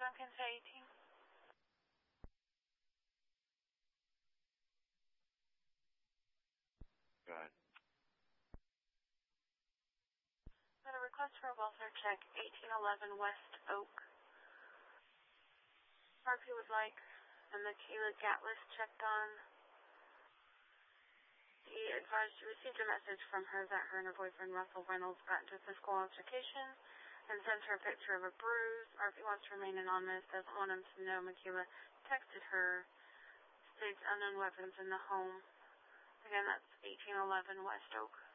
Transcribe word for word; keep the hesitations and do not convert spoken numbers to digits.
Duncan, say eighteen. Go ahead. Got a request for a welfare check, eighteen eleven West Oak. Harvey would like a Michaela Gatlis checked on. He advised he received a message from her that her and her boyfriend Russell Reynolds got into a physical altercation and sent her a picture of a bruise. Harvey wants to remain anonymous, doesn't want him to know Michaela texted her, states unknown weapons in the home. Again, that's eighteen eleven West Oak.